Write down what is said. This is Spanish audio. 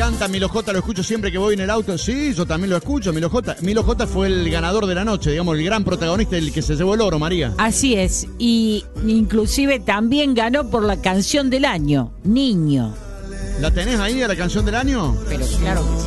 encanta Milo J, lo escucho siempre que voy en el auto. Sí, yo también lo escucho, Milo J. Milo J fue el ganador de la noche, digamos, el gran protagonista, el que se llevó el oro, María. Así es, y inclusive también ganó por la canción del año, Niño. ¿La tenés ahí a la canción del año? Pero claro que sí.